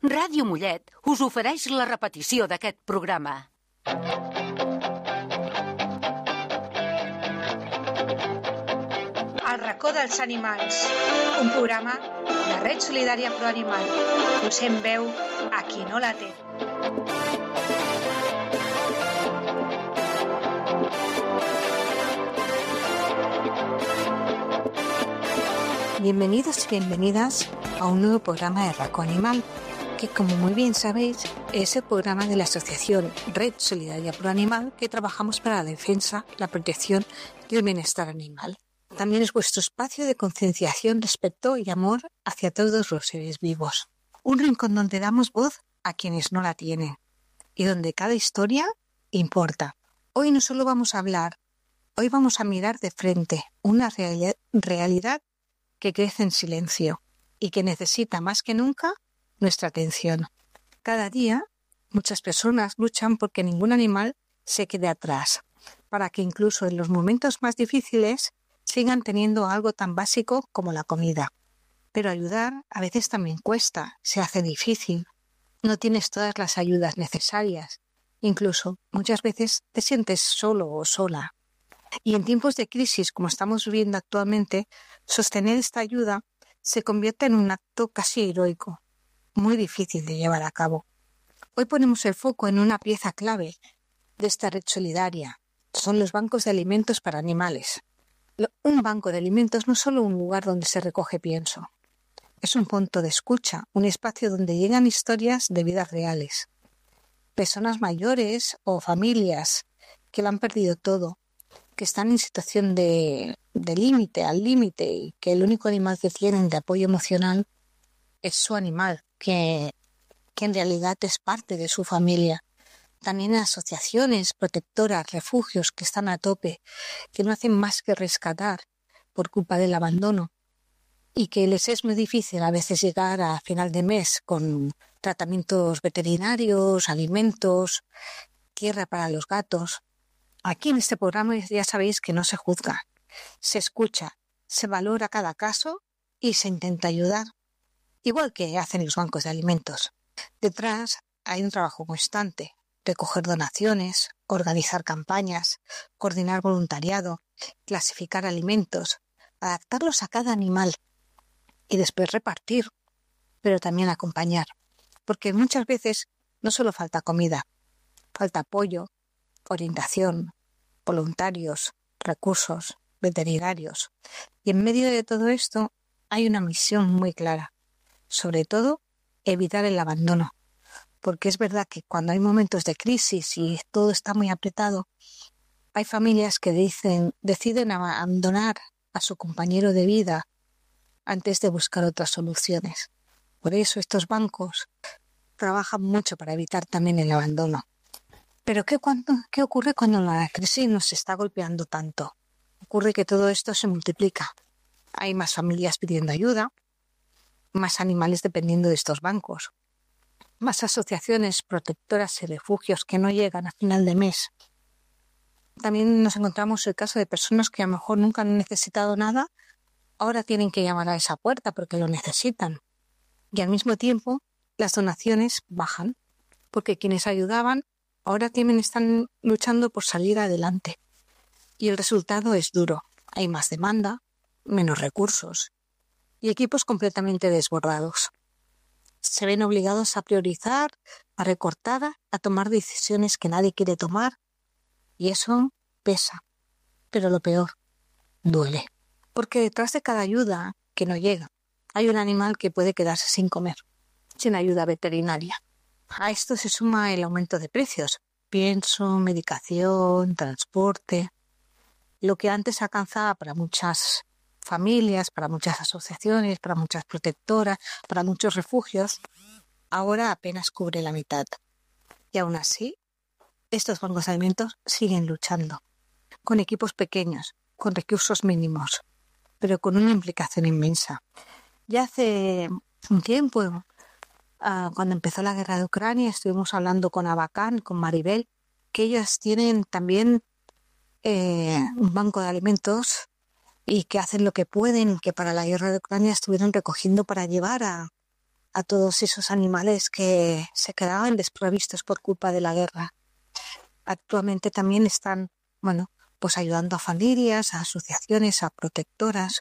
Ràdio Mollet us ofereix la repetició d'aquest programa. El racó dels animals, un programa de Red Solidària Pro Animal. Posem veu a qui no la té. Bienvenidos y bienvenidas a un nuevo programa de Racó Animal, que como muy bien sabéis es el programa de la asociación Red Solidaria Pro Animal, que trabajamos para la defensa, la protección y el bienestar animal. También es vuestro espacio de concienciación, respeto y amor hacia todos los seres vivos. Un rincón donde damos voz a quienes no la tienen y donde cada historia importa. Hoy no solo vamos a hablar, hoy vamos a mirar de frente una realidad que crece en silencio y que necesita más que nunca nuestra atención. Cada día muchas personas luchan porque ningún animal se quede atrás, para que incluso en los momentos más difíciles sigan teniendo algo tan básico como la comida. Pero ayudar a veces también cuesta, se hace difícil. No tienes todas las ayudas necesarias. Incluso muchas veces te sientes solo o sola. Y en tiempos de crisis como estamos viviendo actualmente, sostener esta ayuda se convierte en un acto casi heroico, muy difícil de llevar a cabo. Hoy ponemos el foco en una pieza clave de esta red solidaria. Son los bancos de alimentos para animales. Un banco de alimentos no es solo un lugar donde se recoge pienso. Es un punto de escucha, un espacio donde llegan historias de vidas reales. Personas mayores o familias que lo han perdido todo, que están en situación de límite, al límite, y que el único animal que tienen de apoyo emocional es su animal, que en realidad es parte de su familia. También asociaciones protectoras, refugios que están a tope, que no hacen más que rescatar por culpa del abandono y que les es muy difícil a veces llegar a final de mes con tratamientos veterinarios, alimentos, tierra para los gatos. Aquí en este programa ya sabéis que no se juzga, se escucha, se valora cada caso y se intenta ayudar, igual que hacen los bancos de alimentos. Detrás hay un trabajo constante, recoger donaciones, organizar campañas, coordinar voluntariado, clasificar alimentos, adaptarlos a cada animal y después repartir, pero también acompañar, porque muchas veces no solo falta comida, falta apoyo, orientación, voluntarios, recursos, veterinarios. Y en medio de todo esto hay una misión muy clara, sobre todo evitar el abandono, porque es verdad que cuando hay momentos de crisis y todo está muy apretado, hay familias que deciden abandonar a su compañero de vida antes de buscar otras soluciones. Por eso estos bancos trabajan mucho para evitar también el abandono. Pero ¿qué ocurre cuando la crisis nos está golpeando tanto? Ocurre que todo esto se multiplica. Hay más familias pidiendo ayuda, más animales dependiendo de estos bancos, más asociaciones protectoras y refugios que no llegan a final de mes. También nos encontramos el caso de personas que a lo mejor nunca han necesitado nada, ahora tienen que llamar a esa puerta porque lo necesitan. Y al mismo tiempo las donaciones bajan, porque quienes ayudaban ahora también están luchando por salir adelante. Y el resultado es duro. Hay más demanda, menos recursos y equipos completamente desbordados. Se ven obligados a priorizar, a recortar, a tomar decisiones que nadie quiere tomar. Y eso pesa. Pero lo peor, duele. Porque detrás de cada ayuda que no llega, hay un animal que puede quedarse sin comer, sin ayuda veterinaria. A esto se suma el aumento de precios, pienso, medicación, transporte. Lo que antes alcanzaba para muchas familias, para muchas asociaciones, para muchas protectoras, para muchos refugios, ahora apenas cubre la mitad. Y aún así, estos bancos de alimentos siguen luchando, con equipos pequeños, con recursos mínimos, pero con una implicación inmensa. Ya hace un tiempo, cuando empezó la guerra de Ucrania, estuvimos hablando con Abacán, con Maribel, que ellas tienen también un banco de alimentos y que hacen lo que pueden, que para la guerra de Ucrania estuvieron recogiendo para llevar a a todos esos animales que se quedaban desprovistos por culpa de la guerra. Actualmente también están, pues ayudando a familias, a asociaciones, a protectoras.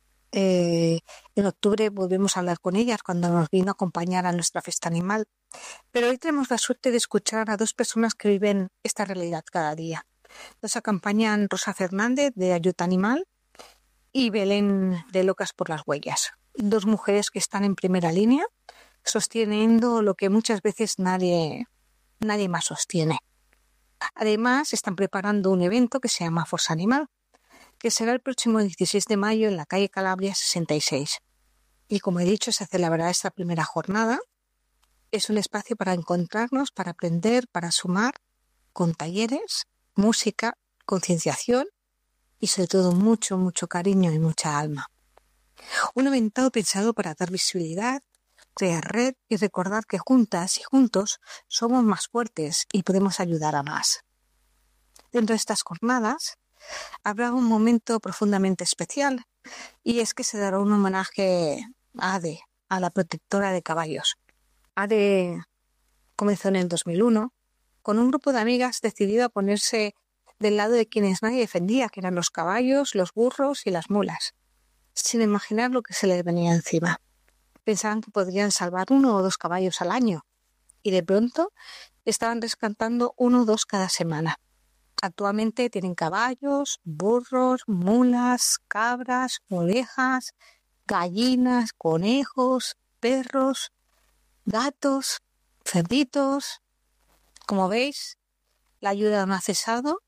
En octubre volvemos a hablar con ellas cuando nos vino a acompañar a nuestra fiesta animal. Pero hoy tenemos la suerte de escuchar a dos personas que viven esta realidad cada día. Nos acompañan Rosa Fernández de Ayuda Animal y Belén de Locas por las Huellas. Dos mujeres que están en primera línea, sosteniendo lo que muchas veces nadie más sostiene. Además, están preparando un evento que se llama Fossa Animal, que será el próximo 16 de mayo en la calle Calabria 66. Y como he dicho, se celebrará esta primera jornada. Es un espacio para encontrarnos, para aprender, para sumar, con talleres, música, concienciación y sobre todo mucho, mucho cariño y mucha alma. Un evento pensado para dar visibilidad, crear red y recordar que juntas y juntos somos más fuertes y podemos ayudar a más. Dentro de estas jornadas habrá un momento profundamente especial y es que se dará un homenaje a Ade, a la protectora de caballos. Ade comenzó en el 2001 con un grupo de amigas decidido a ponerse del lado de quienes nadie defendía, que eran los caballos, los burros y las mulas, sin imaginar lo que se les venía encima. Pensaban que podrían salvar 1 o 2 caballos al año y de pronto estaban rescatando 1 o 2 cada semana. Actualmente tienen caballos, burros, mulas, cabras, ovejas, gallinas, conejos, perros, gatos, cerditos. Como veis, la ayuda no ha cesado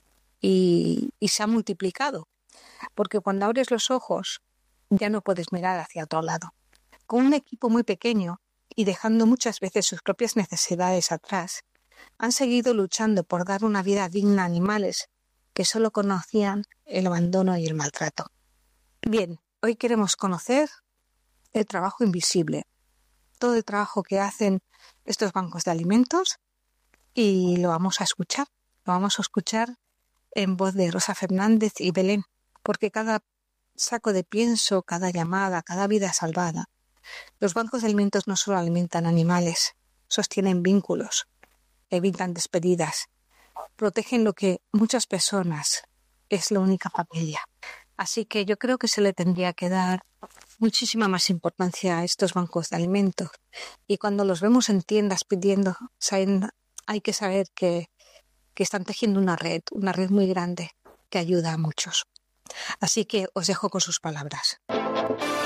y se ha multiplicado, porque cuando abres los ojos ya no puedes mirar hacia otro lado. Con un equipo muy pequeño y dejando muchas veces sus propias necesidades atrás, han seguido luchando por dar una vida digna a animales que solo conocían el abandono y el maltrato. Bien, hoy queremos conocer el trabajo invisible, todo el trabajo que hacen estos bancos de alimentos y lo vamos a escuchar. Lo vamos a escuchar en voz de Rosa Fernández y Belén, porque cada saco de pienso, cada llamada, cada vida salvada. Los bancos de alimentos no solo alimentan animales, sostienen vínculos, evitan despedidas, protegen lo que muchas personas es la única familia. Así que yo creo que se le tendría que dar muchísima más importancia a estos bancos de alimentos. Y cuando los vemos en tiendas pidiendo, hay que saber que están tejiendo una red muy grande que ayuda a muchos. Así que os dejo con sus palabras.